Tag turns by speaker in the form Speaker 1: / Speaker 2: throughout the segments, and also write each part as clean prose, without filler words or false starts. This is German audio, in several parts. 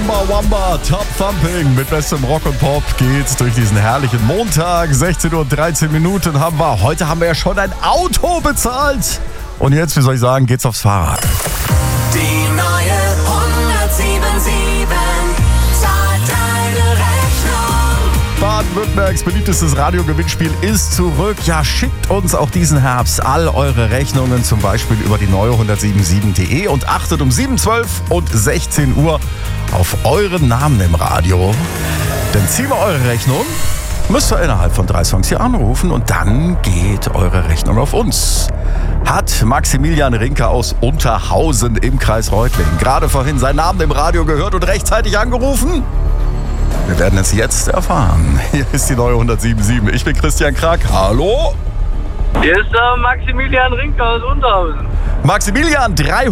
Speaker 1: Wamba, Top Thumping mit bestem Rock und Pop geht's durch diesen herrlichen Montag. 16:13 Uhr haben wir. Heute haben wir ja schon ein Auto bezahlt. Und jetzt, wie soll ich sagen, geht's aufs Fahrrad.
Speaker 2: Die neue 177 zahlt deine Rechnung.
Speaker 1: Baden-Württembergs beliebtestes Radiogewinnspiel ist zurück. Ja, schickt uns auch diesen Herbst all eure Rechnungen, zum Beispiel über die neue 177.de und achtet um 7, 12 und 16 Uhr auf euren Namen im Radio. Denn ziehen wir eure Rechnung, müsst ihr innerhalb von 3 Songs hier anrufen und dann geht eure Rechnung auf uns. Hat Maximilian Rinke aus Unterhausen im Kreis Reutlingen gerade vorhin seinen Namen im Radio gehört und rechtzeitig angerufen? Wir werden es jetzt erfahren. Hier ist die neue 177. Ich bin Christian Krack. Hallo?
Speaker 3: Hier ist der Maximilian Rinke aus Unterhausen.
Speaker 1: Maximilian,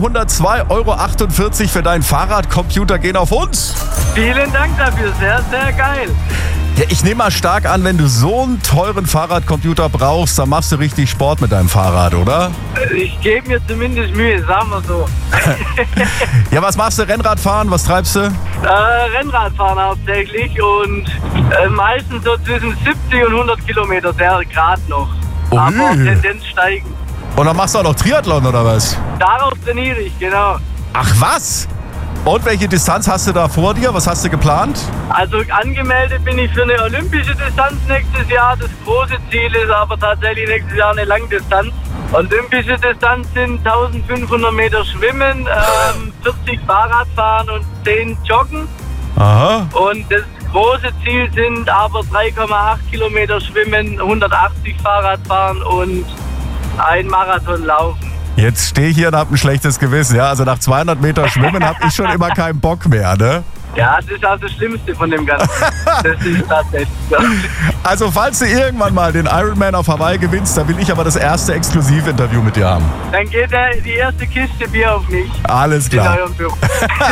Speaker 1: 302,48 € für deinen Fahrradcomputer gehen auf uns.
Speaker 3: Vielen Dank dafür, sehr, sehr geil.
Speaker 1: Ja, ich nehme mal stark an, wenn du so einen teuren Fahrradcomputer brauchst, dann machst du richtig Sport mit deinem Fahrrad, oder?
Speaker 3: Ich gebe mir zumindest Mühe, sagen wir so.
Speaker 1: Ja, was machst du? Rennradfahren? Was treibst du?
Speaker 3: Rennradfahren hauptsächlich und meistens so zwischen 70 und 100 Kilometer, sehr gerade noch.
Speaker 1: Ui.
Speaker 3: Aber Tendenz steigen.
Speaker 1: Und dann machst du auch noch Triathlon, oder was?
Speaker 3: Darauf trainiere ich, genau.
Speaker 1: Ach was? Und welche Distanz hast du da vor dir? Was hast du geplant?
Speaker 3: Also angemeldet bin ich für eine olympische Distanz nächstes Jahr. Das große Ziel ist aber tatsächlich nächstes Jahr eine Langdistanz. Olympische Distanz sind 1500 Meter Schwimmen, 40 Fahrradfahren und 10 Joggen.
Speaker 1: Aha.
Speaker 3: Und das große Ziel sind aber 3,8 Kilometer Schwimmen, 180 Fahrradfahren und ein Marathon laufen.
Speaker 1: Jetzt stehe ich hier und habe ein schlechtes Gewissen. Ja, also nach 200 Meter Schwimmen habe ich schon immer keinen Bock mehr, ne?
Speaker 3: Ja, das ist auch das Schlimmste von dem Ganzen. Das ist tatsächlich so.
Speaker 1: Also falls du irgendwann mal den Ironman auf Hawaii gewinnst, dann will ich aber das erste Exklusivinterview mit dir haben.
Speaker 3: Dann geht die erste Kiste Bier auf mich.
Speaker 1: Alles
Speaker 3: In
Speaker 1: klar.
Speaker 3: eurem Büro.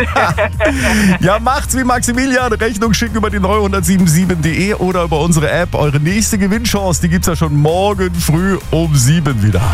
Speaker 1: Ja, macht's wie Maximilian. Rechnung schicken über die neue 177.de oder über unsere App. Eure nächste Gewinnchance, die gibt's ja schon morgen früh um 7 wieder.